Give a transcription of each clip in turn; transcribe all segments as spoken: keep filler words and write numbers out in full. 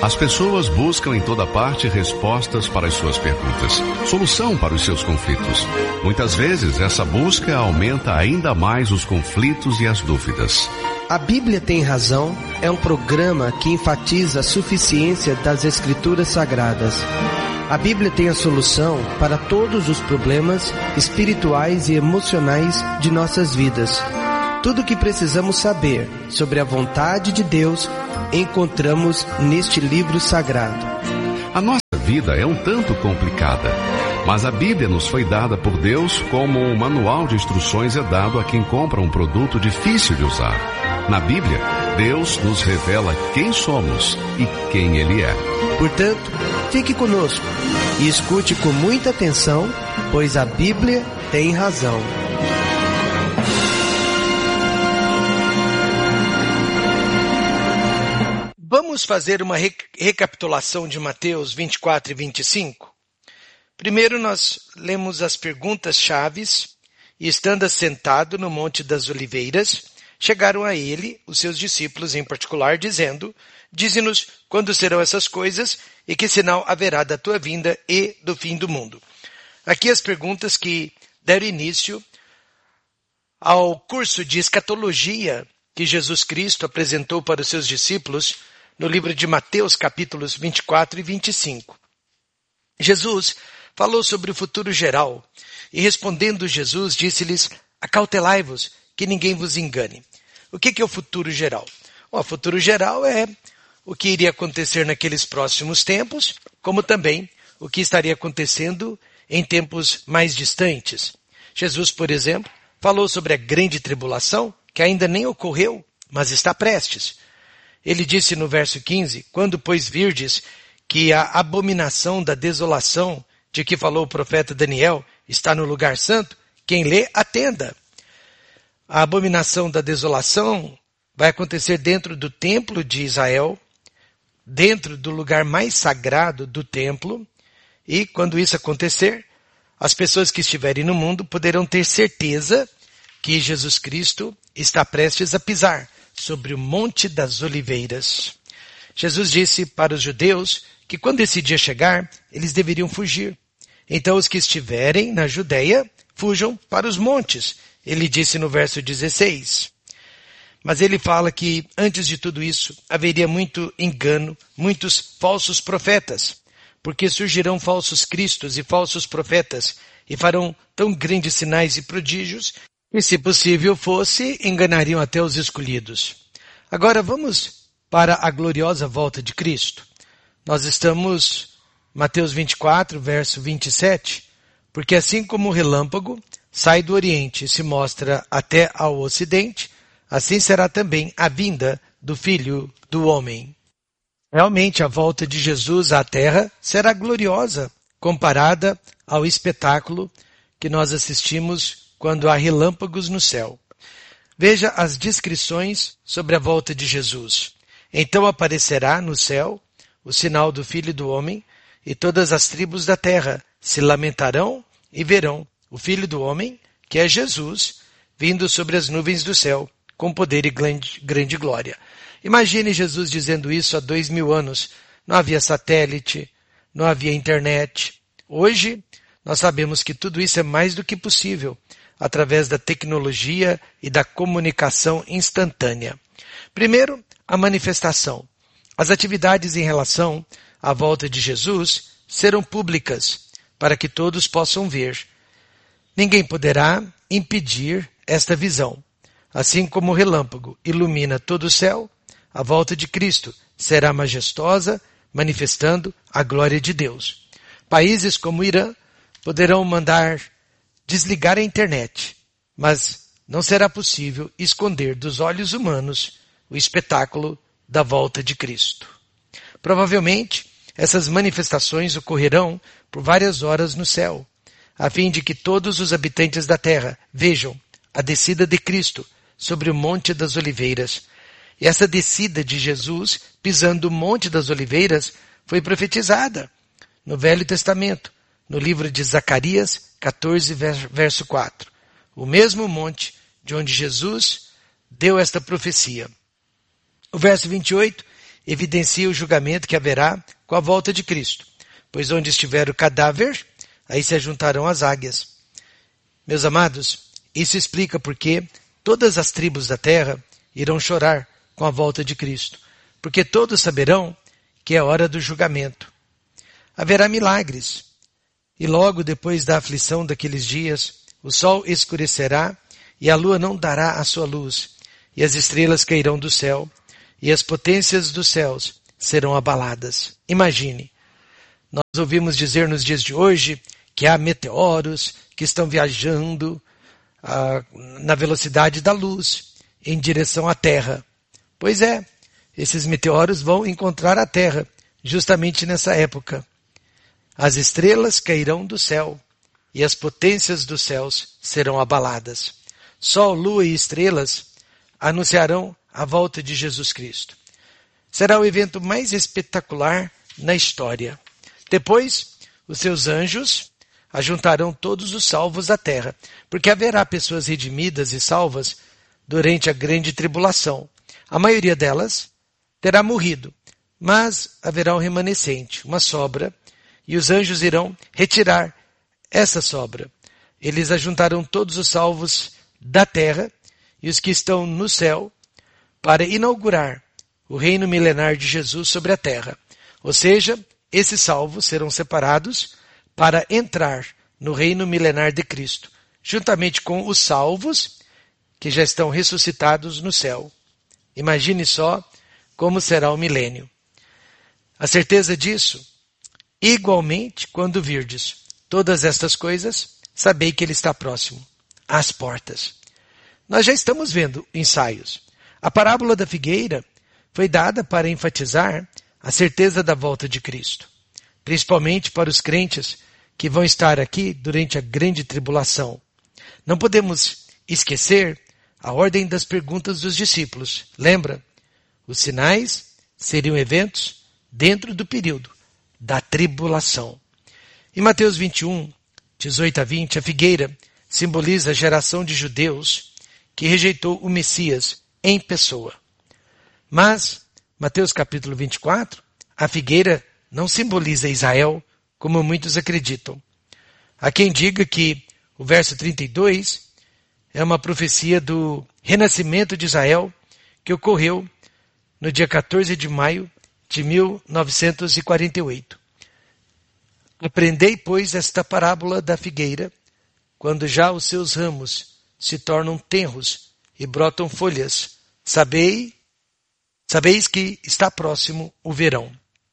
As pessoas buscam em toda parte respostas para as suas perguntas, solução para os seus conflitos. Muitas vezes, essa busca aumenta ainda mais os conflitos e as dúvidas. A Bíblia Tem Razão é um programa que enfatiza a suficiência das Escrituras Sagradas. A Bíblia tem a solução para todos os problemas espirituais e emocionais de nossas vidas. Tudo o que precisamos saber sobre a vontade de Deus encontramos neste livro sagrado. A nossa vida é um tanto complicada, mas a Bíblia nos foi dada por Deus como um manual de instruções é dado a quem compra um produto difícil de usar. Na Bíblia, Deus nos revela quem somos e quem Ele é. Portanto, fique conosco e escute com muita atenção, pois a Bíblia tem razão. Vamos fazer uma recapitulação de Mateus vinte e quatro e vinte e cinco? Primeiro nós lemos as perguntas-chaves e, estando assentado no Monte das Oliveiras, chegaram a ele, os seus discípulos em particular, dizendo: dize-nos quando serão essas coisas e que sinal haverá da tua vinda e do fim do mundo. Aqui as perguntas que deram início ao curso de escatologia que Jesus Cristo apresentou para os seus discípulos no livro de Mateus, capítulos vinte e quatro e vinte e cinco. Jesus falou sobre o futuro geral e, respondendo Jesus, disse-lhes: acautelai-vos, que ninguém vos engane. O que é o futuro geral? O futuro geral é o que iria acontecer naqueles próximos tempos, como também o que estaria acontecendo em tempos mais distantes. Jesus, por exemplo, falou sobre a grande tribulação, que ainda nem ocorreu, mas está prestes. Ele disse no verso quinze, quando, pois, virdes que a abominação da desolação de que falou o profeta Daniel está no lugar santo, quem lê, atenda. A abominação da desolação vai acontecer dentro do templo de Israel, dentro do lugar mais sagrado do templo, e quando isso acontecer, as pessoas que estiverem no mundo poderão ter certeza que Jesus Cristo está prestes a pisar sobre o Monte das Oliveiras. Jesus disse para os judeus que quando esse dia chegar, eles deveriam fugir. Então os que estiverem na Judeia, fujam para os montes. Ele disse no verso dezesseis. Mas ele fala que antes de tudo isso, haveria muito engano, muitos falsos profetas, porque surgirão falsos cristos e falsos profetas, e farão tão grandes sinais e prodígios, e se possível fosse, enganariam até os escolhidos. Agora vamos para a gloriosa volta de Cristo. Nós estamos, Mateus vinte e quatro, verso vinte e sete, porque assim como o relâmpago sai do Oriente e se mostra até ao Ocidente, assim será também a vinda do Filho do Homem. Realmente a volta de Jesus à Terra será gloriosa, comparada ao espetáculo que nós assistimos quando há relâmpagos no céu. Veja as descrições sobre a volta de Jesus. Então aparecerá no céu o sinal do Filho do Homem, e todas as tribos da terra se lamentarão e verão o Filho do Homem, que é Jesus, vindo sobre as nuvens do céu, com poder e grande, grande glória. Imagine Jesus dizendo isso há dois mil anos. Não havia satélite, não havia internet. Hoje, nós sabemos que tudo isso é mais do que possível, através da tecnologia e da comunicação instantânea. Primeiro, a manifestação. As atividades em relação à volta de Jesus serão públicas, para que todos possam ver. Ninguém poderá impedir esta visão. Assim como o relâmpago ilumina todo o céu, a volta de Cristo será majestosa, manifestando a glória de Deus. Países como o Irã poderão mandar desligar a internet, mas não será possível esconder dos olhos humanos o espetáculo da volta de Cristo. Provavelmente, essas manifestações ocorrerão por várias horas no céu, a fim de que todos os habitantes da terra vejam a descida de Cristo sobre o Monte das Oliveiras. E essa descida de Jesus, pisando o Monte das Oliveiras, foi profetizada no Velho Testamento, no livro de Zacarias quatorze, verso quatro. O mesmo monte de onde Jesus deu esta profecia. O verso vinte e oito, evidencia o julgamento que haverá com a volta de Cristo, pois onde estiver o cadáver, aí se ajuntarão as águias. Meus amados, isso explica porque todas as tribos da terra irão chorar com a volta de Cristo, porque todos saberão que é hora do julgamento. Haverá milagres, e logo depois da aflição daqueles dias, o sol escurecerá e a lua não dará a sua luz, e as estrelas cairão do céu, e as potências dos céus serão abaladas. Imagine, nós ouvimos dizer nos dias de hoje que há meteoros que estão viajando ah, na velocidade da luz em direção à Terra. Pois é, esses meteoros vão encontrar a Terra justamente nessa época. As estrelas cairão do céu e as potências dos céus serão abaladas. Sol, lua e estrelas anunciarão a volta de Jesus Cristo. Será o evento mais espetacular na história. Depois, os seus anjos ajuntarão todos os salvos da terra, porque haverá pessoas redimidas e salvas durante a grande tribulação. A maioria delas terá morrido, mas haverá um remanescente, uma sobra, e os anjos irão retirar essa sobra. Eles ajuntarão todos os salvos da terra e os que estão no céu para inaugurar o reino milenar de Jesus sobre a terra. Ou seja, esses salvos serão separados para entrar no reino milenar de Cristo, juntamente com os salvos que já estão ressuscitados no céu. Imagine só como será o milênio. A certeza disso, igualmente, quando virdes todas estas coisas, sabei que ele está próximo, às portas. Nós já estamos vendo ensaios. A parábola da figueira foi dada para enfatizar a certeza da volta de Cristo, principalmente para os crentes que vão estar aqui durante a grande tribulação. Não podemos esquecer a ordem das perguntas dos discípulos. Lembra? Os sinais seriam eventos dentro do período da tribulação. Em Mateus vinte e um, dezoito a vinte, a figueira simboliza a geração de judeus que rejeitou o Messias em pessoa. Mas, Mateus capítulo vinte e quatro, a figueira não simboliza Israel, como muitos acreditam. Há quem diga que o verso trinta e dois é uma profecia do renascimento de Israel que ocorreu no dia quatorze de maio de mil novecentos e quarenta e oito. Aprendei, pois, esta parábola da figueira, quando já os seus ramos se tornam tenros e brotam folhas. Sabei, sabeis que está próximo o verão.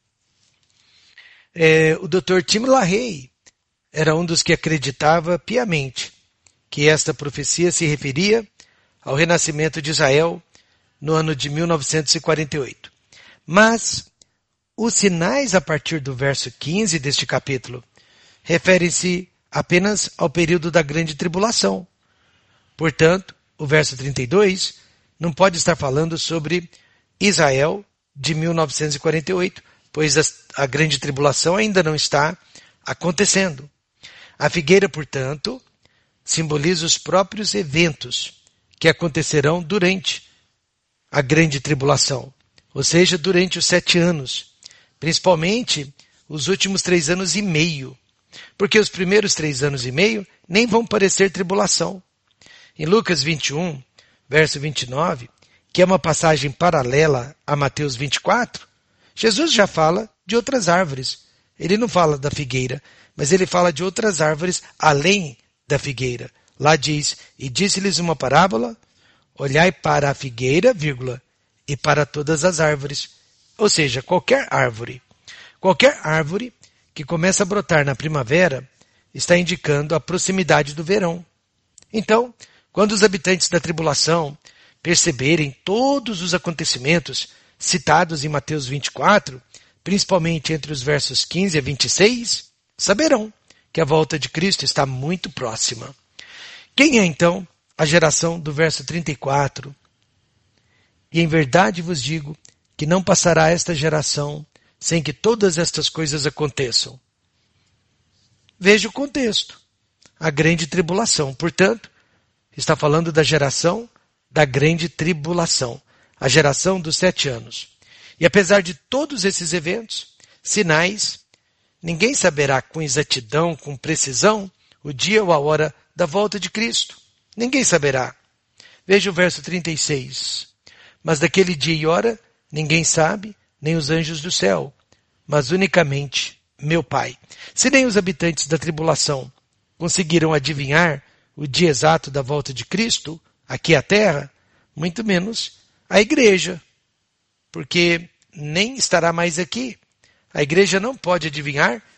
É, o doutor Tim LaHaye era um dos que acreditava piamente que esta profecia se referia ao renascimento de Israel no ano de mil novecentos e quarenta e oito. Mas os sinais a partir do verso quinze deste capítulo referem-se apenas ao período da grande tribulação. Portanto, o verso trinta e dois não pode estar falando sobre Israel de mil novecentos e quarenta e oito, pois a, a grande tribulação ainda não está acontecendo. A figueira, portanto, simboliza os próprios eventos que acontecerão durante a grande tribulação, ou seja, durante os sete anos, principalmente os últimos três anos e meio, porque os primeiros três anos e meio nem vão parecer tribulação. Em Lucas vinte e um, verso vinte e nove, que é uma passagem paralela a Mateus vinte e quatro, Jesus já fala de outras árvores. Ele não fala da figueira, mas ele fala de outras árvores além da figueira. Lá diz, e disse-lhes uma parábola, olhai para a figueira, vírgula, e para todas as árvores. Ou seja, qualquer árvore. Qualquer árvore que começa a brotar na primavera está indicando a proximidade do verão. Então, quando os habitantes da tribulação perceberem todos os acontecimentos citados em Mateus vinte e quatro, principalmente entre os versos quinze a vinte e seis, saberão que a volta de Cristo está muito próxima. Quem é então a geração do verso trinta e quatro? E em verdade vos digo que não passará esta geração sem que todas estas coisas aconteçam. Veja o contexto. A grande tribulação. Portanto, está falando da geração da grande tribulação. A geração dos sete anos. E apesar de todos esses eventos, sinais, ninguém saberá com exatidão, com precisão, o dia ou a hora da volta de Cristo. Ninguém saberá. Veja o verso trinta e seis. Mas daquele dia e hora, ninguém sabe, nem os anjos do céu, mas unicamente meu Pai. Se nem os habitantes da tribulação conseguiram adivinhar o dia exato da volta de Cristo, aqui à terra, muito menos a igreja, porque nem estará mais aqui. A igreja não pode adivinhar